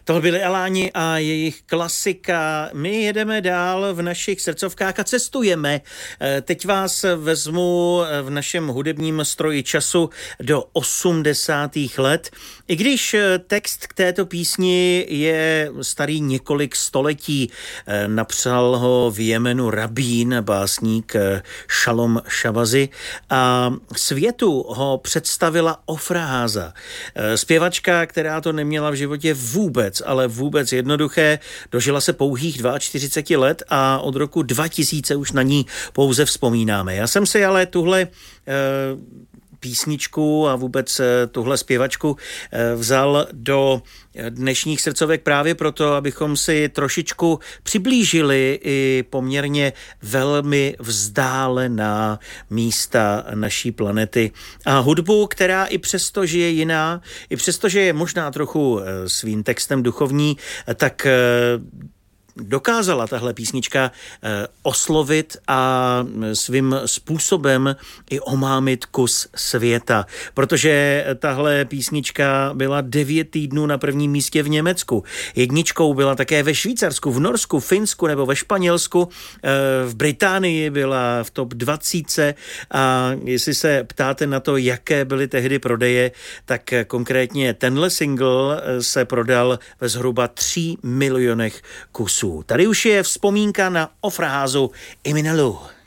To byli Aláni a jejich klasika. My jedeme dál v našich srdcovkách a cestujeme. Teď vás vezmu v našem hudebním stroji času do 80. let. I když text k této písni je starý několik století, napsal ho v Jemenu rabín, básník Šalom Šavazi a světu ho představila Ofra Haza. Zpěvačka, která to neměla v životě vůbec, ale vůbec jednoduché, dožila se pouhých 42 let a od roku 2000 už na ní pouze vzpomínáme. Já jsem si ale tuhle písničku a vůbec tuhle zpěvačku vzal do dnešních srdcovek právě proto, abychom si trošičku přiblížili i poměrně velmi vzdálená místa naší planety. A hudbu, která i přesto, že je jiná, i přesto, že je možná trochu svým textem duchovní, tak dokázala tahle písnička oslovit a svým způsobem i omámit kus světa, protože tahle písnička byla 9 týdnů na prvním místě v Německu. Jedničkou byla také ve Švýcarsku, v Norsku, Finsku nebo ve Španělsku. V Británii byla v top 20 a jestli se ptáte na to, jaké byly tehdy prodeje, tak konkrétně tenhle single se prodal ve zhruba 3 milionech kusů. Tady už je vzpomínka na Ofra Hazu Iminalu.